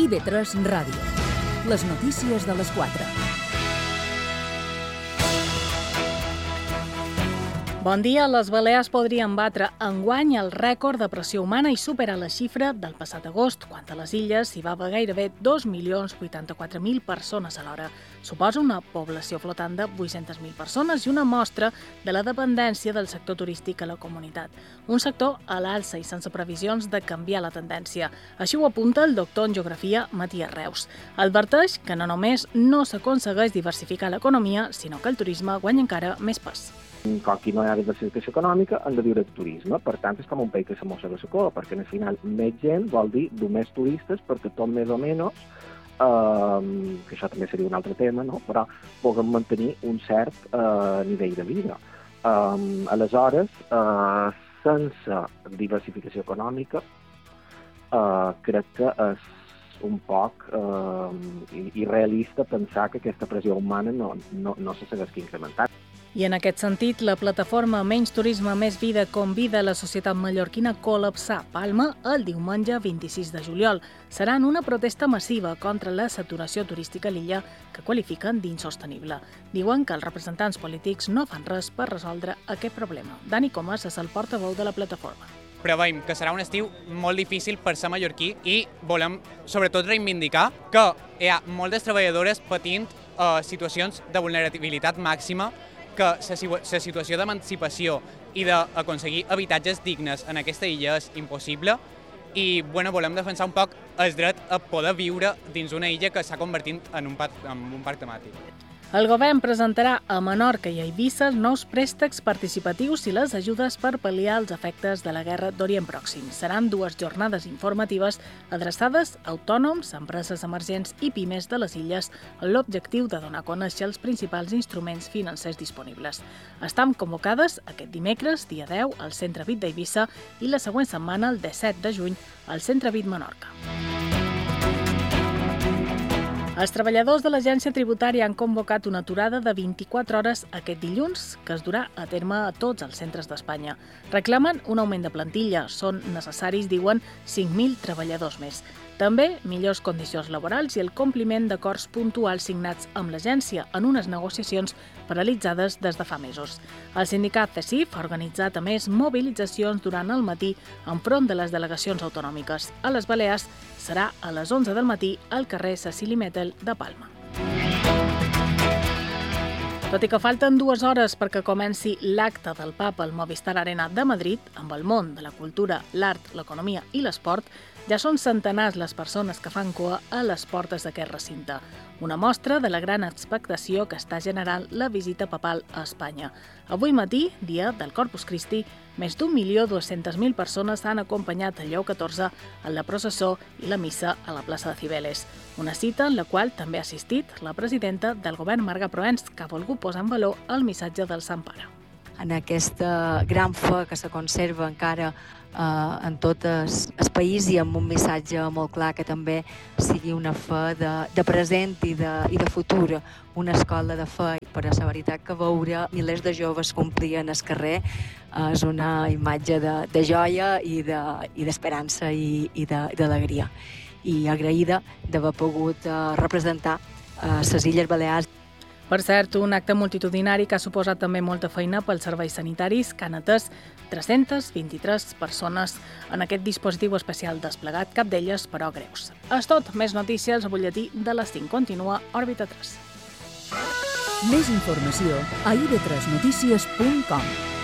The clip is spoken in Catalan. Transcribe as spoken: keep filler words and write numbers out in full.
I B tres Ràdio. Les notícies de les quatre. Bon dia. Les Balears podrien batre enguany el rècord de pressió humana i superar la xifra del passat agost, quan a les illes hi va haver gairebé dos milions vuitanta-quatre mil persones a l'hora. Suposa una població flotant de vuit-centes mil persones i una mostra de la dependència del sector turístic a la comunitat. Un sector a l'alça i sense previsions de canviar la tendència. Així ho apunta el doctor en geografia Matías Reus. Adverteix que no només no s'aconsegueix diversificar l'economia, sinó que el turisme guanya encara més pes. Com que no hi ha diversificació econòmica, hem de viure de turisme. Per tant, és com un país que se mossega la cua, perquè al final més gent vol dir més turistes, perquè tot més o menys, eh, que això també seria un altre tema, no? Però puguem mantenir un cert eh, nivell de vida. Eh, aleshores, eh, sense diversificació econòmica, eh, crec que és un poc eh, irrealista pensar que aquesta pressió humana no, no, no se segueix incrementant. I en aquest sentit, la plataforma Menys Turisme, Més Vida convida la societat mallorquina a col·lapsar Palma el diumenge vint-i-sis de juliol. Serà en una protesta massiva contra la saturació turística a l'illa que qualifiquen d'insostenible. Diuen que els representants polítics no fan res per resoldre aquest problema. Dani Comas és el portaveu de la plataforma. Preveiem que serà un estiu molt difícil per ser mallorquí i volem sobretot reivindicar que hi ha moltes treballadores patint eh, situacions de vulnerabilitat màxima, que la situació d'emancipació i d'aconseguir habitatges dignes en aquesta illa és impossible i bueno, volem defensar un poc el dret a poder viure dins una illa que s'ha convertit en un parc, en un parc temàtic. El govern presentarà a Menorca i a Eivissa nous préstecs participatius i les ajudes per pal·liar els efectes de la guerra d'Orient Pròxim. Seran dues jornades informatives adreçades a autònoms, empreses emergents i pimes de les illes amb l'objectiu de donar a conèixer els principals instruments financers disponibles. Estan convocades aquest dimecres, dia deu, al Centre Vic d'Eivissa i la següent setmana, el disset de juny, al Centre Vic Menorca. Els treballadors de l'Agència Tributària han convocat una aturada de vint-i-quatre hores aquest dilluns, que es durà a terme a tots els centres d'Espanya. Reclamen un augment de plantilla. Són necessaris, diuen, cinc mil treballadors més. També millors condicions laborals i el compliment d'acords puntuals signats amb l'agència en unes negociacions paralitzades des de fa mesos. El sindicat C E C I F ha organitzat a més mobilitzacions durant el matí enfront de les delegacions autonòmiques. A les Balears serà a les onze del matí al carrer Cecili Metel de Palma. Tot i que falten dues hores perquè comenci l'acte del Papa al Movistar Arena de Madrid, amb el món de la cultura, l'art, l'economia i l'esport, ja són centenars les persones que fan cua a les portes d'aquest recinte. Una mostra de la gran expectació que està generant la visita papal a Espanya. Avui matí, dia del Corpus Christi, més d'un milió dues-centes mil persones han acompanyat el Lleó catorze en la processó i la missa a la plaça de Cibeles. Una cita en la qual també ha assistit la presidenta del govern, Marga Proens, que ha volgut posar en valor el missatge del Sant Pare. En aquesta gran fe que se conserva encara eh, en tot el, el país i amb un missatge molt clar que també sigui una fe de, de present i de, i de futur, una escola de fe. Però la veritat que veure milers de joves complien el carrer eh, és una imatge de, de joia i de, i d'esperança i, i d'alegria. I agraïda d'haver pogut eh, representar eh, les Illes Balears. Per cert, un acte multitudinari que ha suposat també molta feina pels serveis sanitaris que han atès tres-centes vint-i-tres persones en aquest dispositiu especial desplegat, cap d'elles, però, greus. És tot. Més notícies al butlletí de les cinc. Continua Òrbita tres. Més informació a i be tres notícies punt com.